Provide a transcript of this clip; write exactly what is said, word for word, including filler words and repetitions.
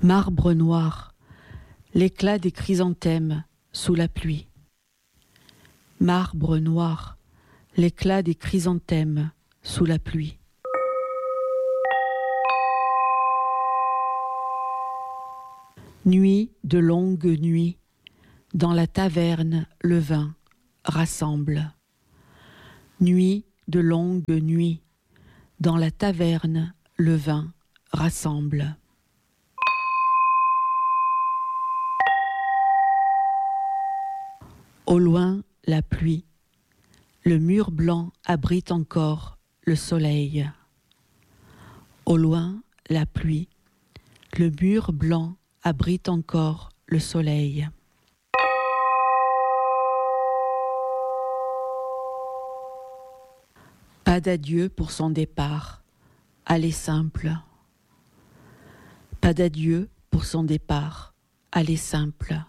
Marbre noir, l'éclat des chrysanthèmes sous la pluie. Marbre noir, l'éclat des chrysanthèmes sous la pluie. Nuit de longues nuits, dans la taverne le vin rassemble. Nuit de longues nuits, dans la taverne le vin rassemble. Au loin, la pluie, le mur blanc abrite encore le soleil. Au loin, la pluie, le mur blanc abrite encore le soleil. Pas d'adieu pour son départ, aller simple. Pas d'adieu pour son départ, aller simple.